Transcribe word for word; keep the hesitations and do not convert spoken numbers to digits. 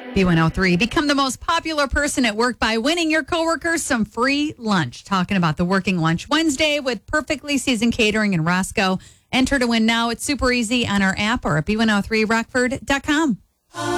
B one oh three, become the most popular person at work by winning your coworkers some free lunch. Talking about the Working Lunch Wednesday with Perfectly Seasoned Catering and Roscoe. Enter to win now. It's super easy on our app or at B one oh three rockford dot com.